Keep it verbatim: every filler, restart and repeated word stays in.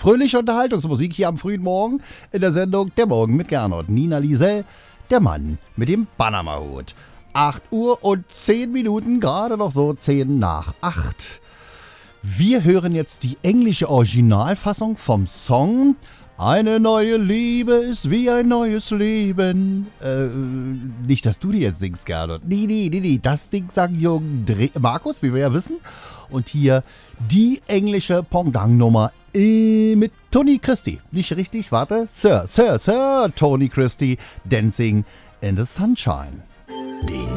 Fröhliche Unterhaltungsmusik hier am frühen Morgen in der Sendung Der Morgen mit Gernot. Nina Liesel, der Mann mit dem Panama-Hut. acht Uhr und zehn Minuten, gerade noch so zehn nach acht. Wir hören jetzt die englische Originalfassung vom Song Eine neue Liebe ist wie ein neues Leben. Äh, nicht, dass du die jetzt singst, Gernot. Nee, nee, nee, nee. Das Ding sagt Jürgen Dre- Markus, wie wir ja wissen. Und hier die englische Pendant-Nummer äh, mit Tony Christie. Nicht richtig, warte. Sir, Sir, Sir Tony Christie, Dancing in the Sunshine. Den